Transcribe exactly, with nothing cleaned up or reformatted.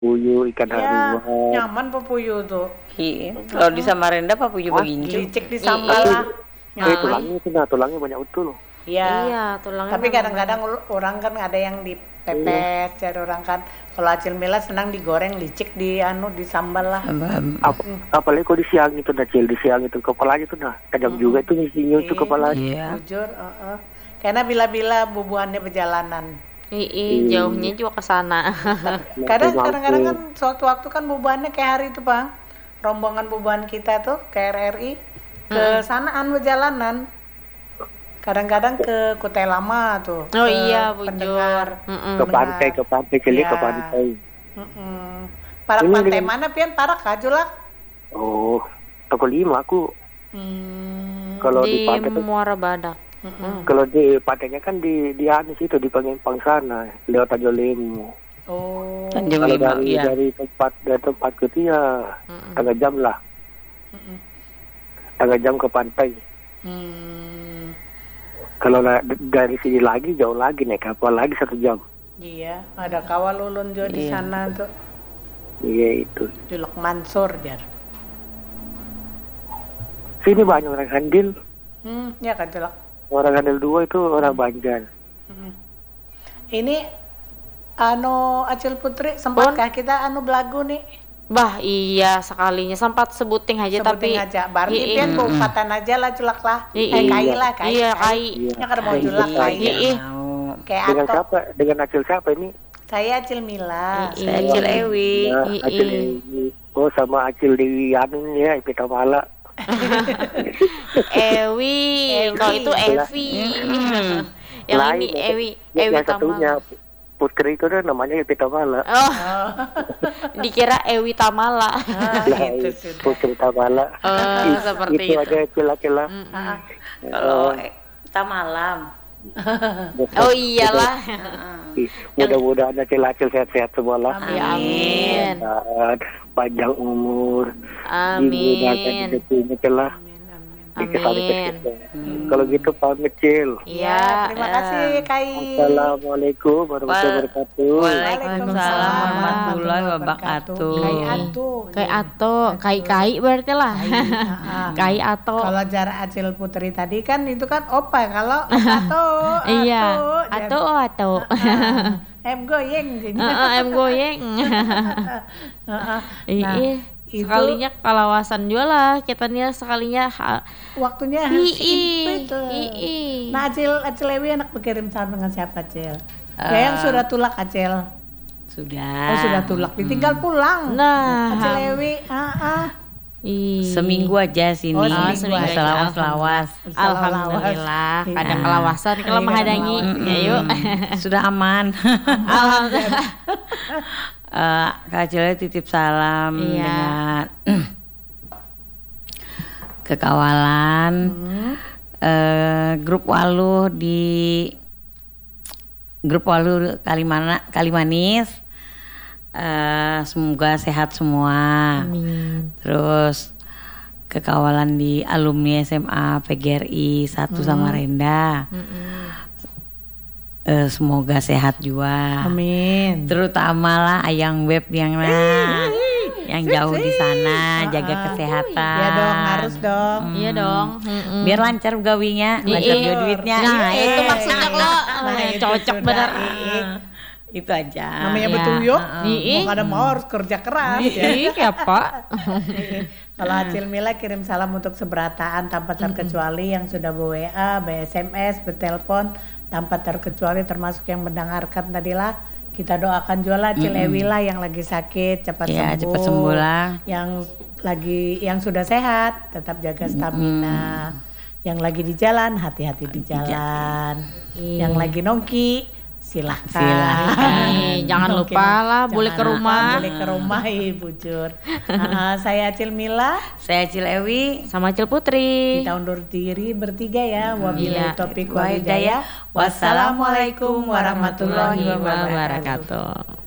Puyuh, ikan Ya, haruan. nyaman pepuyuh tuh. Iya. Kalau di Samarinda Pak Puyuh Wah, begincu. Licik di sambal Iya. lah. eh Nyaman. tulangnya itu nah, tulangnya banyak betul. Iya. Iya, tulangnya Tapi memang kadang-kadang banyak. ul- orang kan ada yang Iya. dipepes, cari orang kan. Kalau acil mila senang digoreng, licik di anu di sambal lah. Sambal. Ap apalagi kalau di siang itu nah, Cil, di siang itu kepalanya tuh nah, tajam juga itu isinya itu Iya, kepala. Iya. jujur, heeh. Karena bila-bila bubuhannya perjalanan. Ii, jauhnya juga ke sana. Kadang kadang-kadang kan sewaktu-waktu kan bubuhannya kayak hari itu, Bang. Rombongan bubuhan kita tuh ke R R I ke sanaan perjalanan. Kadang-kadang ke Kutai Lama tuh. Oh ke iya, Bujur. pendengar. Mm-mm. Ke pantai, ke pantai, Cil, Iya. ke pantai. Mm-mm. Para Ini pantai dengan- mana pian parak Kajulak? Oh, toko lima aku. Hmm. Kalau Di di pantai tuh, Muara Badak. Mm-mm. kalau di pantainya kan di di anu situ di Pengempang sana, lewat Tanjung Lemu. Oh. Tanjung Kalau Lima, dari iya. dari tempat dari tempat ke itu ya setengah jam lah, Mm-mm. setengah jam ke pantai. Hmm. Kalau la- d- dari sini lagi jauh lagi naik kapal lagi satu jam. Iya, ada kawal ulun juga di Iya. sana tuh. Iya itu. Juluk Mansur jar. Sini banyak orang Handil, Hmm, ya Kajulak. orang Handil dua itu orang Banjar. Mm. Ini anu Acil Putri sempatkah kita anu belagu nih? Bah, iya sekalinya sempat sebuting aja Sebutin tapi aja. Berarti Ii. pian bupatan aja lah julak lah. Ii. Eh kai lah kai. Iya, kai. Ya kada mau Kai. julak kai. Ii. Ii. Mau. Kayak Dengan Ato. siapa? Dengan Acil siapa ini? Saya Acil Mila. Ii. Saya Acil Ewi. Ya, Ii. Acil Dewi. Oh sama Acil Dewi anu ini ya, Ipita Mala. Ewi. Ewi. Kalau itu Evi. Yang Lain, ini yang- Ewi, yang, Ewi yang satunya Tamala. Putri itu kan namanya Ipita Mala. Oh, dikira Ewi Tamala. Ah, Lah, gitu itu sudah. Putri Tamala. Oh, It- seperti itu itu. aja cila-cila. Ah, Kalau eh, kita malam. Oh iyalah. Ih, mudah-mudahan Acil-Acil sehat-sehat semua lah. Ya, amin. Dan panjang umur, Amin. rezekinya celah. Amin. Kalau gitu pamit Cil. Ya, Iya. terima kasih Kai. Assalamualaikum warahmatullahi wabarakatuh. Waalaikumsalam warahmatullahi wabarakatuh. Kai Atu. Kayak Ato, kai-kai berarti lah. Ah. Kai Ato. Kalau jarak Acil Putri tadi kan itu kan opa, kalau Ato. Iya. Ato. Ato, oh Ato. Ah, em goyeng jadi. Heeh, em goyeng. Heeh. Iya. itu- Sekalinya kalawasan juga lah kita nih sekalinya ha- Waktunya Ii, sempit. ii. Nah, Acil Acil Ewi anak berkirim salam dengan siapa, Acil? Eh. Ya yang sudah tulak, Acil. Sudah. Oh, sudah tulak, ditinggal pulang. Nah, Acil Ewi, ah, ah. ih. Seminggu aja sini. Oh, seminggu Seminggu aja. selawas-lawas. Alhamdulillah Iya. ada kalawasan kalau Iya, menghadapi. kalawasan. Ya yuk. Sudah aman. Alhamdulillah. Eh, Kak Acilnya titip salam Iya. dengan kekawalan Hmm. eh, grup Waluh di grup Waluh Kalimana Kalimanis. Eh, semoga sehat semua. Amin. Terus kekawalan di alumni S M A P G R I satu Samarinda. Eh, semoga sehat juga. Amin. Terutama lah ayang web yang nah, yang jauh di sana, jaga Ah. kesehatan. Ya dong, harus dong. Iya dong. Mm-mm. Biar lancar gawinya, lancar Iya. juga duitnya. Nah, Iya. itu maksudnya lo Nah, eh, itu cocok sudah. bener. Ii. Itu aja. Namanya Iya. betul yuk. Ii. Mau kada mau harus kerja keras ya. Ih, kayak apa? Kalau Acil Mila kirim salam untuk seberataan tanpa terkecuali yang sudah be-W A, be-S M S, bertelepon tanpa terkecuali termasuk yang mendengarkan tadi lah. Kita doakan juga lah Acil Ewi lah yang lagi sakit cepat Ya, sembuh. cepat sembuh lah. Yang lagi yang sudah sehat tetap jaga stamina. Yang lagi di jalan hati-hati di jalan. Iya. Yang lagi nongki silahkan. Silahkan. Ih, jangan Nongki, lupa lah, jangan boleh ke lupa, rumah. boleh ke rumah ibu Jur. Ah, saya Acil Mila. Saya Acil Ewi. Sama Acil Putri. Kita undur diri bertiga ya. Wabillahi Iya. taufiq Wa wal hidayah. hidayah. Wassalamualaikum warahmatullahi warahmatullahi wabarakatuh. wabarakatuh.